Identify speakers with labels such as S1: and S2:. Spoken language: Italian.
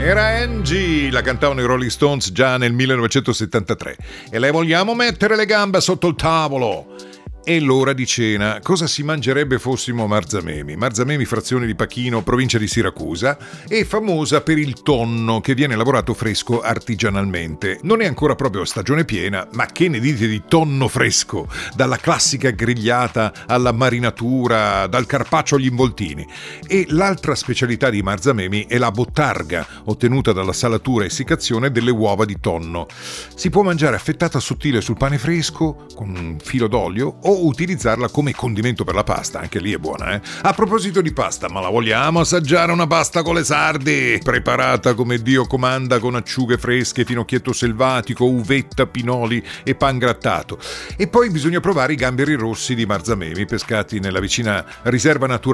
S1: Era Angie, la cantavano i Rolling Stones già nel 1973. E le vogliamo mettere le gambe sotto il tavolo. È l'ora di cena. Cosa si mangerebbe fossimo a Marzamemi? Marzamemi, frazione di Pachino, provincia di Siracusa, è famosa per il tonno che viene lavorato fresco artigianalmente. Non è ancora proprio stagione piena, ma che ne dite di tonno fresco? Dalla classica grigliata alla marinatura, dal carpaccio agli involtini. E l'altra specialità di Marzamemi è la bottarga, ottenuta dalla salatura e essiccazione delle uova di tonno. Si può mangiare affettata sottile sul pane fresco, con un filo d'olio, o utilizzarla come condimento per la pasta, anche lì è buona, eh? A proposito di pasta, ma la vogliamo assaggiare una pasta con le sarde? Preparata come Dio comanda, con acciughe fresche, finocchietto selvatico, uvetta, pinoli e pan grattato. E poi bisogna provare i gamberi rossi di Marzamemi, pescati nella vicina riserva naturale